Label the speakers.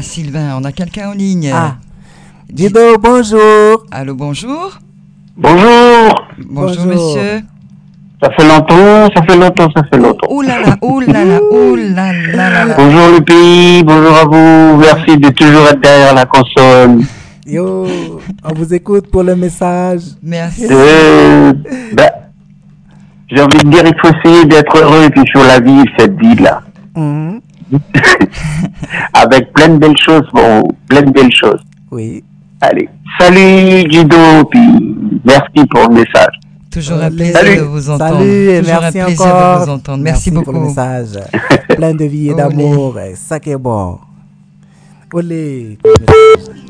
Speaker 1: Sylvain, on a quelqu'un en ligne.
Speaker 2: Ah, Guido, bonjour.
Speaker 1: Allô, bonjour.
Speaker 3: Bonjour.
Speaker 1: Bonjour, monsieur.
Speaker 3: Ça fait longtemps.
Speaker 1: Ouh là là, ouh là là, ouh là là là.
Speaker 3: Bonjour le pays, bonjour à vous. Merci de toujours être derrière la console.
Speaker 2: Yo, on vous écoute pour le message.
Speaker 1: Merci.
Speaker 3: J'ai envie de dire, il faut essayer d'être heureux et puis sur la vie, cette vie-là.
Speaker 2: Mhm.
Speaker 3: Avec plein de belles choses,
Speaker 2: Oui.
Speaker 3: Allez, salut Guido, puis merci pour le message.
Speaker 1: Toujours un plaisir de vous entendre.
Speaker 2: Salut et
Speaker 1: Toujours
Speaker 2: merci
Speaker 1: un plaisir
Speaker 2: encore.
Speaker 1: de vous entendre. Merci beaucoup.
Speaker 2: Pour le message. Plein de vie et d'amour. Ça qui est bon. Olé.